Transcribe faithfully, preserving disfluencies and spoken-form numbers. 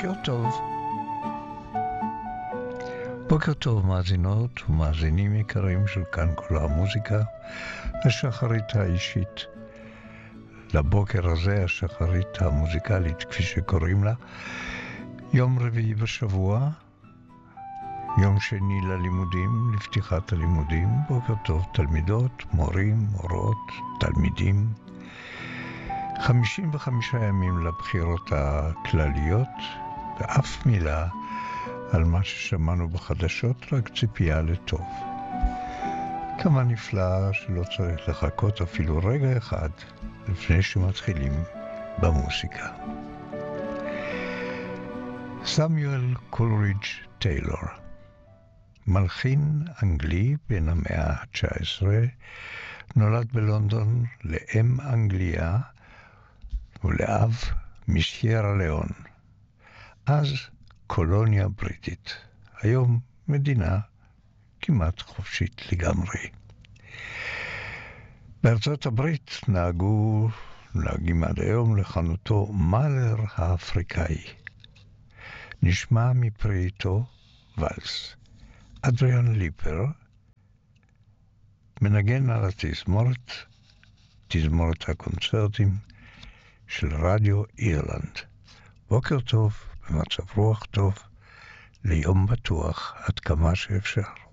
בוקר טוב. בוקר טוב מאזינות ומאזינים יקרים של כאן כל המוזיקה, לשחרית האישית. לבוקר הזה, השחרית המוזיקלית, כפי שקוראים לה, יום רביעי בשבוע, יום שני ללימודים, לפתיחת הלימודים. בוקר טוב תלמידות, מורים, מורות, תלמידים. חמישים וחמישה ימים לבחירות הכלליות, ואף מילה על מה ששמענו בחדשות, רק ציפייה לטוב. כמה נפלא שלא צריך לחכות אפילו רגע אחד לפני שמתחילים במוסיקה. סמיואל קולרידג' טיילור, מלחין אנגלי בן המאה ה-תשע עשרה, נולד בלונדון לאם אנגליה ולאב מסיירה ליאון, אז קולוניה בריטית, היום מדינה כמעט חופשית לגמרי. בארצות הברית נהגו, נהגים עד היום, לכנותו מאלר האפריקאי. נשמע מפרי ולס. אדריאן ליפר מנגן על התזמורת, תזמורת הקונצרטים של רדיו אירלנד. בוקר טוב, במצב רוח טוב, ליום בטוח עד כמה שאפשר.